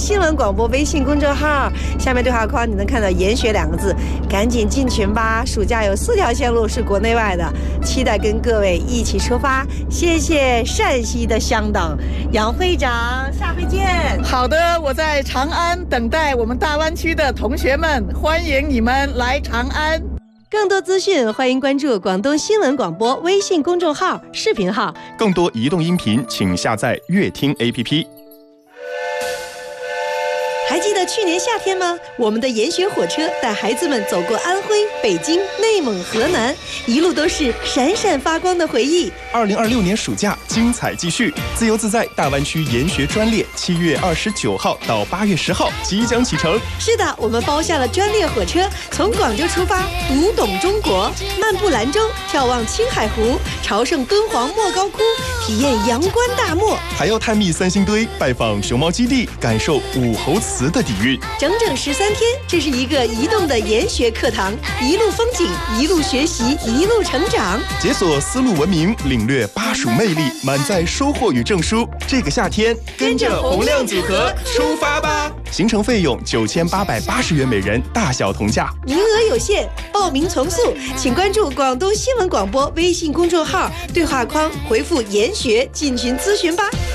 新闻广播微信公众号，下面对话框你能看到研学2个字，赶紧进群吧！暑假有4条线路是国内外的，期待跟各位一起出发。谢谢陕西的乡党杨会长，下回见。 好的，我在长安等待我们大湾区的同学们，欢迎你们来长安。 更多资讯，欢迎关注广东新闻广播微信公众号、视频号。 更多移动音频，请下载乐听 APP。 还记得去年夏天吗？我们的研学火车带孩子们走过安徽、北京、内蒙、河南，一路都是闪闪发光的回忆。 2026年暑假精彩继续，自由自在大湾区研学专列7月29号到8月10号即将启程。 是的，我们包下了专列火车，从广州出发，读懂中国，漫步兰州，眺望青海湖，朝圣敦煌莫高窟，体验阳关大漠， 还要探秘3星堆，拜访熊猫基地，感受武侯祠的底蕴。 整整13天，这是一个移动的研学课堂，一路风景，一路学习，一路成长， 解锁丝路文明，领略巴蜀魅力，满载收获与证书。这个夏天，跟着洪亮组合出发吧！行程费用9880元每人，大小同价， 名额有限，报名从速，请关注广东新闻广播微信公众号，对话框回复研学进群咨询吧。